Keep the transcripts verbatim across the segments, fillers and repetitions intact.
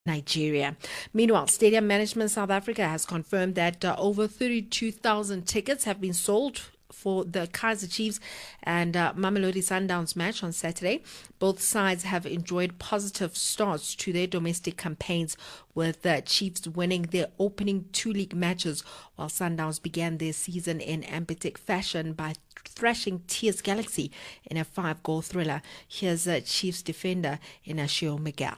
Nigeria. Meanwhile, Stadium Management South Africa has confirmed that uh, over thirty-two thousand tickets have been sold for the Kaizer Chiefs and uh, Mamelodi Sundowns match on Saturday. Both sides have enjoyed positive starts to their domestic campaigns, with the Chiefs winning their opening two league matches, while Sundowns began their season in emphatic fashion by thrashing T S Galaxy in a five-goal thriller. Here's uh, Chiefs defender Inacio Miguel.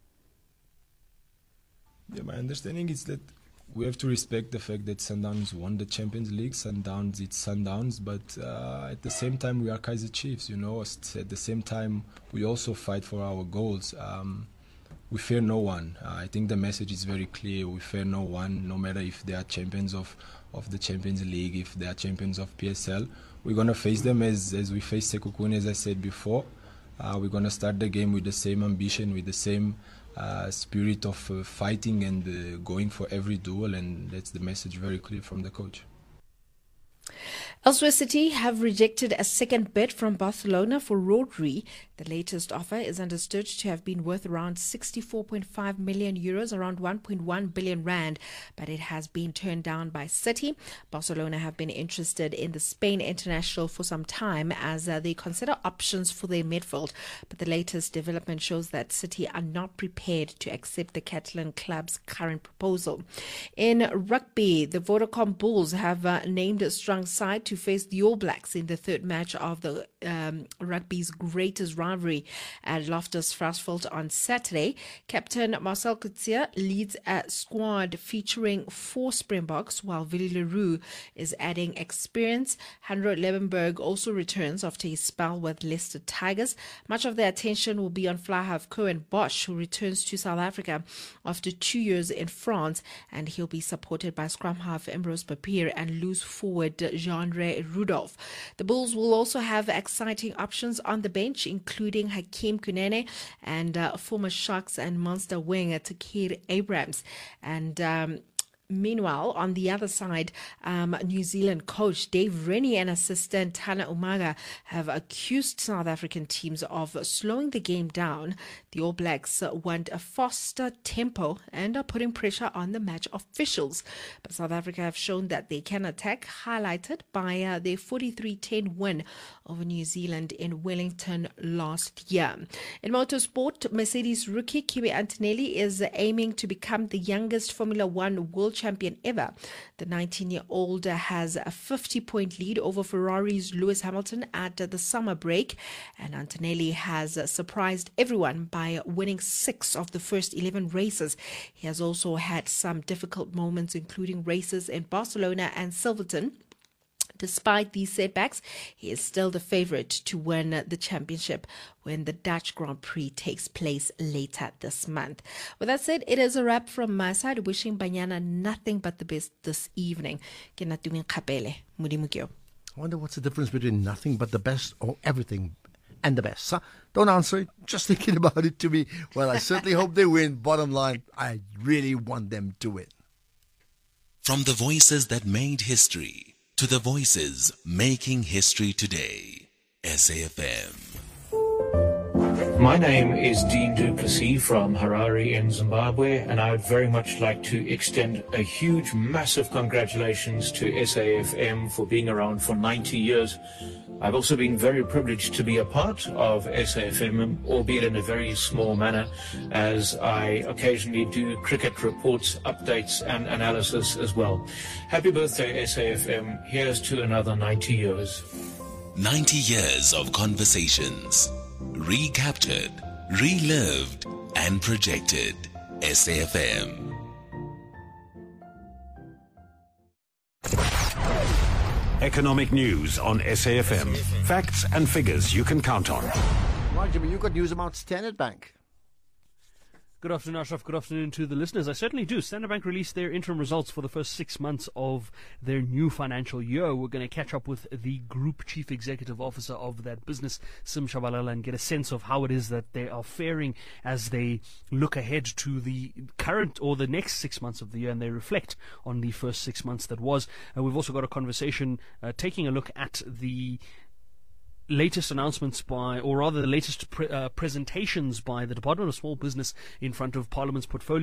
Yeah, my understanding is that we have to respect the fact that Sundowns won the Champions League. Sundowns, it's Sundowns, but uh, at the same time, we are Kaizer Chiefs, you know. At the same time, we also fight for our goals. Um, we fear no one. Uh, I think the message is very clear. We fear no one, no matter if they are champions of, of the Champions League, if they are champions of P S L. We're going to face them as, as we face Sekhukhune, as I said before. Uh, we're going to start the game with the same ambition, with the same uh, spirit of uh, fighting and uh, going for every duel, and that's the message very clear from the coach. Elsewhere, City have rejected a second bid from Barcelona for Rodri. The latest offer is understood to have been worth around sixty-four point five million euros, around one point one billion rand, but it has been turned down by City. Barcelona have been interested in the Spain international for some time as uh, they consider options for their midfield, but the latest development shows that City are not prepared to accept the Catalan club's current proposal. In rugby, the Vodacom Bulls have uh, named a strong side to face the All Blacks in the third match of the um, rugby's greatest rivalry at Loftus Versfeld on Saturday. Captain Marcel Coetzee leads a squad featuring four Springboks, while Willie Leroux is adding experience. Hanro Levenberg also returns after his spell with Leicester Tigers. Much of the attention will be on fly half Cohen Bosch, who returns to South Africa after two years in France, and he'll be supported by scrum half Ambrose Papier and loose forward Jean-Ray Rudolph. The Bulls will also have exciting options on the bench, including Hakeem Kunene and uh, former Sharks and Monster winger Takir Abrams. And um, Meanwhile, on the other side, um, New Zealand coach Dave Rennie and assistant Tana Umaga have accused South African teams of slowing the game down. The All Blacks want a faster tempo and are putting pressure on the match officials. But South Africa have shown that they can attack, highlighted by uh, their forty-three ten win over New Zealand in Wellington last year. In motorsport, Mercedes rookie Kimi Antonelli is aiming to become the youngest Formula One world champion ever. The nineteen-year-old has a fifty-point lead over Ferrari's Lewis Hamilton at the summer break, and Antonelli has surprised everyone by winning six of the first eleven races. He has also had some difficult moments, including races in Barcelona and Silverstone. Despite these setbacks, he is still the favorite to win the championship when the Dutch Grand Prix takes place later this month. With that said, it is a wrap from my side. Wishing Banyana nothing but the best this evening. Ke Natumeng Kgapele, Modimo ke yo. I wonder what's the difference between nothing but the best or everything and the best. Huh? Don't answer it. Just thinking about it to me. Well, I certainly hope they win. Bottom line, I really want them to win. From the voices that made history to the voices making history today. S A F M. My name is Dean Duplessis from Harare in Zimbabwe, and I would very much like to extend a huge, massive congratulations to S A F M for being around for ninety years. I've also been very privileged to be a part of S A F M, albeit in a very small manner, as I occasionally do cricket reports, updates and analysis as well. Happy birthday, S A F M. Here's to another ninety years. ninety years of conversations, recaptured, relived and projected. S A F M. Economic news on S A F M. Facts and figures you can count on. Right, Jimmy, you've got news about Standard Bank. Good afternoon, Ashraf. Good afternoon to the listeners. I certainly do. Standard Bank released their interim results for the first six months of their new financial year. We're going to catch up with the Group Chief Executive Officer of that business, Sim Shabalala, and get a sense of how it is that they are faring as they look ahead to the current or the next six months of the year, and they reflect on the first six months that was. Uh, we've also got a conversation uh, taking a look at the latest announcements by, or rather the latest pre- uh, presentations by the Department of Small Business in front of Parliament's portfolio